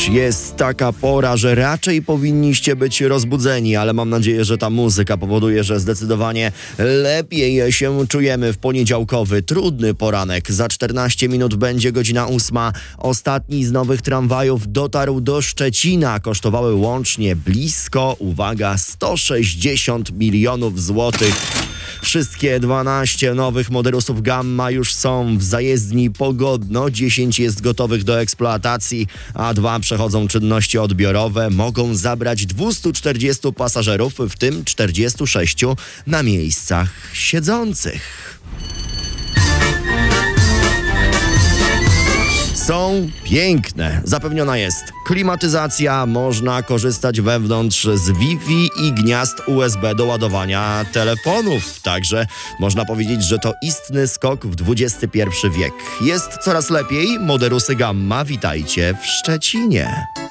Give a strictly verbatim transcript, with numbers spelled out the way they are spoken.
jest taka pora, że raczej powinniście być rozbudzeni, ale mam nadzieję, że ta muzyka powoduje, że zdecydowanie lepiej się czujemy w poniedziałkowy, trudny poranek. Za czternaście minut będzie godzina ósma. Ostatni z nowych tramwajów dotarł do Szczecina. Kosztowały łącznie blisko, uwaga, sto sześćdziesiąt milionów złotych. Wszystkie dwanaście nowych modelusów Gamma już są w zajezdni Pogodno, dziesięć jest gotowych do eksploatacji, a dwa przechodzą czynności odbiorowe. Mogą zabrać dwieście czterdzieści pasażerów, w tym czterdzieści sześć na miejscach siedzących. Są piękne. Zapewniona jest klimatyzacja, można korzystać wewnątrz z Wi-Fi i gniazd U S B do ładowania telefonów. Także można powiedzieć, że to istny skok w dwudziesty pierwszy wiek. Jest coraz lepiej. Modelusy Gamma, witajcie w Szczecinie.